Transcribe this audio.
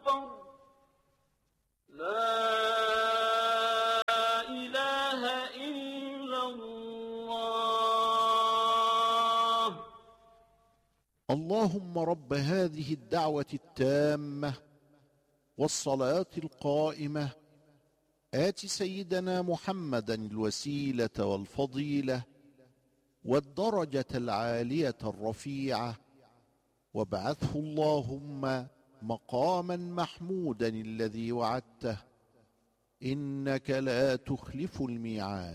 أكبر. لا إله إلا الله. اللهم رب هذه الدعوة التامة والصلاة القائمة آت سيدنا محمدا الوسيلة والفضيلة والدرجة العالية الرفيعة، وابعثه اللهم مقاما محمودا الذي وعدته، إنك لا تخلف الميعاد.